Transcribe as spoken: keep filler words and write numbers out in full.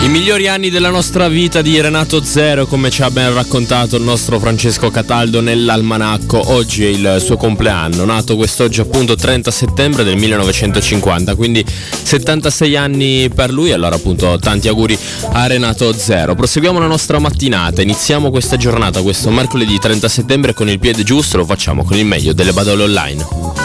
I migliori anni della nostra vita di Renato Zero, come ci ha ben raccontato il nostro Francesco Cataldo nell'almanacco. Oggi è il suo compleanno, nato quest'oggi appunto trenta settembre del millenovecentocinquanta, quindi settantasei anni per lui. Allora appunto tanti auguri a Renato Zero. Proseguiamo la nostra mattinata, iniziamo questa giornata, questo mercoledì trenta settembre con il piede giusto, lo facciamo con il meglio delle badole online.